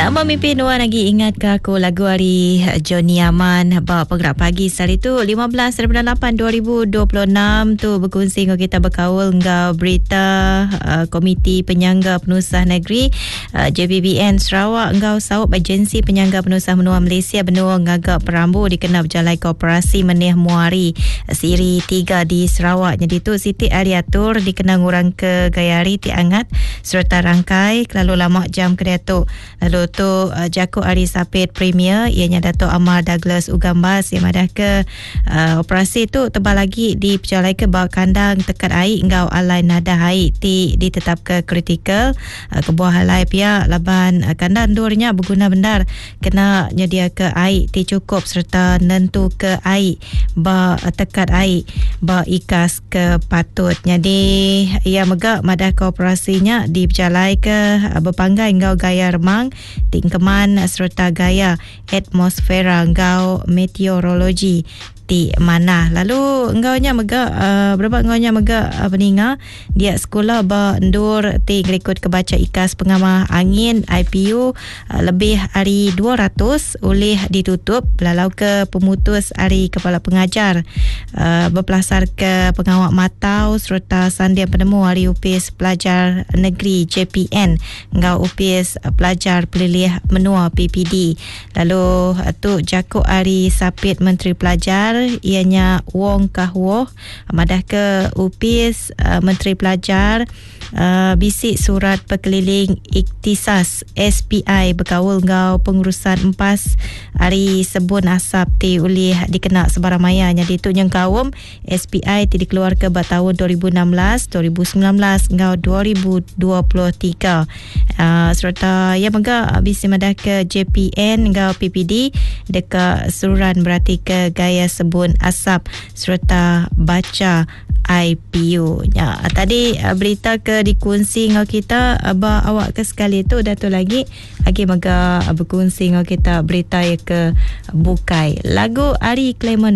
Nama mimpi Nuan lagi ingat ke aku lagu hari Johnny Aman bawa penggerak pagi hari tu 15/8/2026 tu berkongsi dengan kita berkaul ngau berita Komiti Penyangga Penusah Negeri JPBN Sarawak ngau saup agensi penyangga penusah menua Malaysia benua ngagak perambu dikenal berjalai koperasi menih muari siri 3 di Sarawak. Jadi tu Siti Ariatur dikenal ngurang ke Gayari ti angat serta rangkai lalu lama jam kreatuk lalu tu Jakub Ari Sapit Premier ianya Dato' Amar Douglas Ugambas yang madah ke operasi tu tebal lagi di perjalai ke bawah kandang tekat air ngau alai nada air ti ditetap ke kritikal kebuah halai pihak laban kandang durnya berguna benar kena nyedia ke air ti cukup serta nentu ke air ba tekat air ba ikas ke patut. Jadi ia megak madah ke operasinya di perjalai ke berpanggai ngau gaya remang tingkeman serta gaya atmosfera ngau meteorologi di mana. Lalu engaunya mega berapa engaunya mega peninga dia sekolah ba endur ti ngikut kebaca ikas pengamah angin IPU lebih hari 200 oleh ditutup lalau ke pemutus hari kepala pengajar berpelasar ke pengawak matau serta sandian penemu hari UPS pelajar negeri JPN ngau UPS pelajar pelilih menua PPD. Lalu tu Jakub Ari Sapit Menteri Pelajar ianya Wong Kahwoh madah ke UPS Menteri Pelajar bisik surat perkeliling iktisas SPI berkawal ngau pengurusan empas hari sebun asap ti ulih dikena sebarang maya. Jadi tu yang kawum SPI ti dikeluar ke tahun 2016 2019 ngau 2023 serta ia mega bisi madah ke JPN ngau PPD dekat sururan berarti ke gaya sebun asap serta baca IPU. Ya, tadi berita ke dikongsi dengan kita awak ke sekali tu Dato' lagi mega berkongsi dengan kita berita ya ke bukai lagu Ari Clement